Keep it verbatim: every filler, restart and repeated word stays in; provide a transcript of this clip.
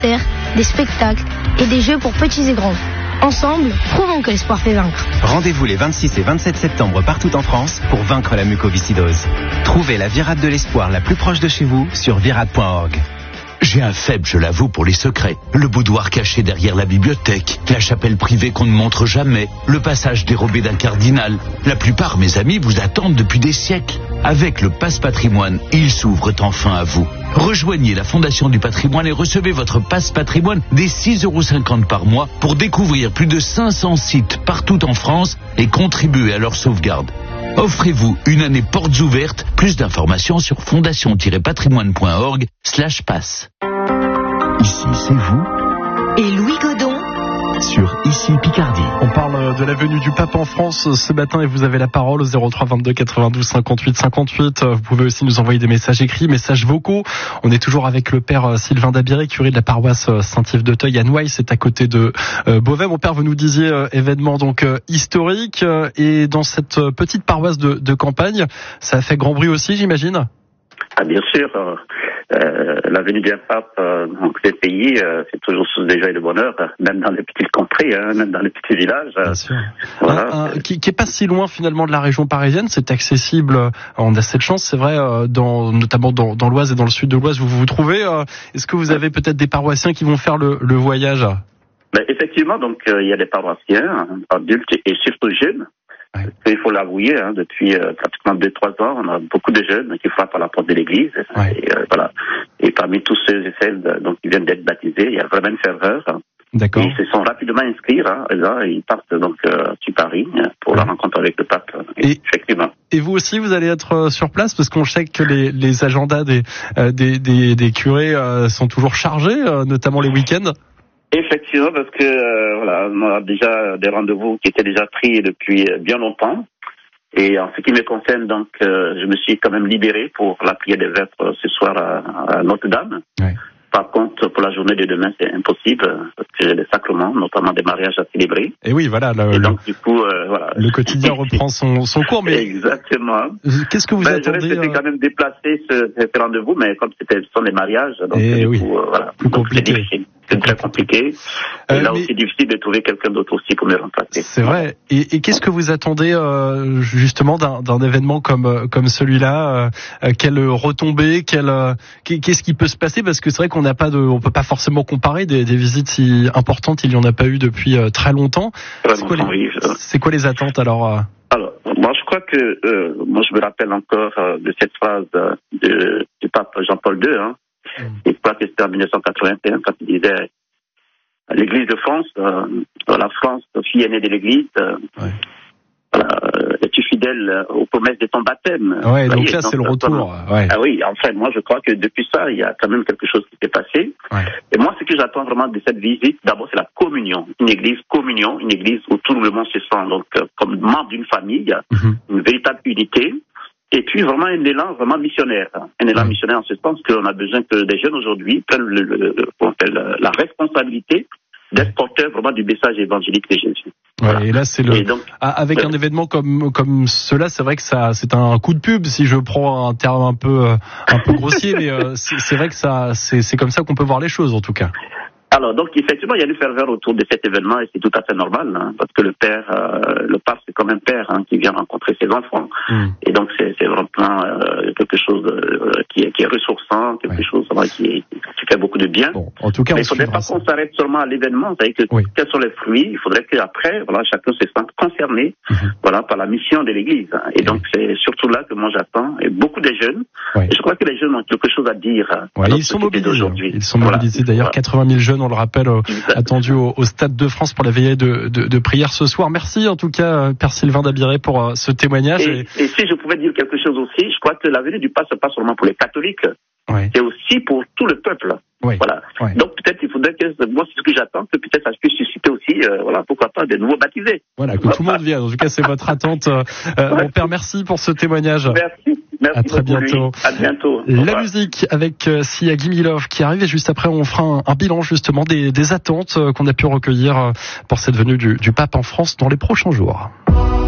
concerts, des spectacles et des jeux pour petits et grands. Ensemble, prouvons que l'espoir fait vaincre. Rendez-vous les vingt-six et vingt-sept septembre partout en France pour vaincre la mucoviscidose. Trouvez la virade de l'espoir la plus proche de chez vous sur virade point org. J'ai un faible, je l'avoue, pour les secrets. Le boudoir caché derrière la bibliothèque, la chapelle privée qu'on ne montre jamais, le passage dérobé d'un cardinal. La plupart, mes amis, vous attendent depuis des siècles. Avec le Passe Patrimoine, ils s'ouvrent enfin à vous. Rejoignez la Fondation du Patrimoine et recevez votre Passe Patrimoine dès six euros cinquante par mois pour découvrir plus de cinq cents sites partout en France et contribuer à leur sauvegarde. Offrez-vous une année portes ouvertes. Plus d'informations sur fondation-patrimoine point org slash passe. Ici, c'est vous. Et Louis Godon sur Ici Picardie. On parle de la venue du pape en France ce matin et vous avez la parole au zéro trois vingt-deux quatre-vingt-douze cinquante-huit cinquante-huit. Vous pouvez aussi nous envoyer des messages écrits, messages vocaux. On est toujours avec le père Sylvain Dabiré, curé de la paroisse Saint-Yves-d'Auteuil à Noailles, c'est à côté de Beauvais. Mon père, vous nous disiez euh, événement donc euh, historique euh, et dans cette petite paroisse de, de campagne, ça a fait grand bruit aussi, j'imagine. Ah, bien sûr. Euh, euh, la venue d'un pape euh, dans ces pays, euh, c'est toujours source de joie et de bonheur, euh, même dans les petites contrées, hein, même dans les petits villages. Euh, bien sûr. Voilà. Un, un, qui, qui est pas si loin finalement de la région parisienne, c'est accessible. Euh, on a cette chance, c'est vrai, euh, dans, notamment dans, dans l'Oise et dans le sud de l'Oise où vous vous trouvez. Euh, est-ce que vous avez peut-être des paroissiens qui vont faire le, le voyage? Ben, effectivement, donc euh, il y a des paroissiens, adultes et surtout jeunes. Ouais. Il faut l'avouer, hein, depuis euh, pratiquement deux trois ans, on a beaucoup de jeunes qui frappent à la porte de l'église. Ouais. Et, euh, voilà. Et parmi tous ceux et celles donc, qui viennent d'être baptisés, il y a vraiment une ferveur. Hein. D'accord. Ils se sont rapidement inscrits, hein, et là, ils partent donc euh, sur Paris pour ouais. la rencontre avec le pape. Et, effectivement. Et vous aussi, vous allez être sur place parce qu'on sait que les, les agendas des, euh, des, des, des curés euh, sont toujours chargés, euh, notamment les week-ends. Effectivement, parce que euh, voilà, on a déjà des rendez-vous qui étaient déjà pris depuis bien longtemps. Et en ce qui me concerne, donc, euh, je me suis quand même libéré pour la prière des vêpres ce soir à, à Notre-Dame. Ouais. Par contre, pour la journée de demain, c'est impossible parce que j'ai des sacrements, notamment des mariages à célébrer. Et oui, voilà. Le, et donc, le, du coup, euh, voilà. Le quotidien reprend son, son cours, mais exactement. Qu'est-ce que vous ben, attendez? J'aurais euh... quand même déplacé ce, ce rendez-vous, mais comme c'était ce sont des mariages, donc et du oui. coup, euh, voilà. Plus donc, compliqué. C'est difficile. C'est très compliqué. Et euh, là mais... aussi, difficile de trouver quelqu'un d'autre aussi pour me remplacer. C'est vrai. Et, et qu'est-ce que vous attendez euh, justement d'un, d'un événement comme comme celui-là euh, Quelle retombée quelle, euh, Qu'est-ce qui peut se passer? Parce que c'est vrai qu'on n'a pas de, on peut pas forcément comparer des, des visites si importantes. Il y en a pas eu depuis euh, très longtemps. Très c'est, quoi longtemps les, oui, c'est quoi les attentes alors euh... Alors, moi, je crois que euh, moi, je me rappelle encore euh, de cette phrase euh, de, du pape Jean-Paul deux. Hein. Je crois que c'était en dix-neuf cent quatre-vingt-un quand il disait l'Église de France, euh, la France, fille aînée de l'Église, euh, ouais. voilà, es-tu fidèle aux promesses de ton baptême? Ouais, donc voyez, là donc, c'est le retour. Ouais. Ah oui, enfin, moi je crois que depuis ça, il y a quand même quelque chose qui s'est passé. Ouais. Et moi, ce que j'attends vraiment de cette visite, d'abord, c'est la communion, une Église communion, une Église où tout le monde se sent donc euh, comme membre d'une famille, mm-hmm. une véritable unité. Et puis vraiment un élan vraiment missionnaire, un élan oui. missionnaire en ce sens qu'on a besoin que des jeunes aujourd'hui prennent le, le, le, le, la responsabilité d'être porteurs vraiment du message évangélique de Jésus. Ouais, voilà. Et là c'est le, donc, avec ben, un événement comme comme cela, c'est vrai que ça c'est un coup de pub si je prends un terme un peu un peu grossier, mais euh, c'est, c'est vrai que ça c'est c'est comme ça qu'on peut voir les choses en tout cas. Alors, donc, effectivement, il y a une ferveur autour de cet événement et c'est tout à fait normal, hein, parce que le père, euh, le pape, c'est comme un père hein, qui vient rencontrer ses enfants. Mm. Et donc, c'est, c'est vraiment euh, quelque chose euh, qui, est, qui est ressourçant, quelque ouais. chose vraiment, qui, est, qui fait beaucoup de bien. Bon, en tout cas, mais il ne faudrait pas ça. qu'on s'arrête seulement à l'événement. C'est-à-dire que oui. quels sont les fruits? Il faudrait qu'après, voilà, chacun se sente concerné mm-hmm. voilà, par la mission de l'Église. Et oui. donc, c'est surtout là que moi j'attends. Et beaucoup de jeunes. Oui. Et je crois que les jeunes ont quelque chose à dire. Ouais, ils sont mobilisés. Ils sont mobilisés. D'ailleurs, voilà. quatre-vingt mille jeunes, on le rappelle, euh, attendu au, au Stade de France pour la veillée de, de, de prière ce soir. Merci en tout cas, Père Sylvain Dabiré, pour uh, ce témoignage. Et, et... et si je pouvais dire quelque chose aussi, je crois que la venue du pape, c'est pas seulement pour les catholiques, oui. c'est aussi pour tout le peuple. Oui. Voilà. Oui. Donc peut-être il faudrait que, moi c'est ce que j'attends, que peut-être ça puisse susciter aussi, euh, voilà, pourquoi pas, des nouveaux baptisés. Voilà, que voilà. tout le monde vienne. En tout cas, c'est votre attente. Euh, ouais. Mon père, merci pour ce témoignage. Merci. Merci à très bientôt. Lui. À bientôt. La musique avec euh, Sia Guimilov qui arrive et juste après on fera un, un bilan justement des, des attentes euh, qu'on a pu recueillir euh, pour cette venue du, du pape en France dans les prochains jours.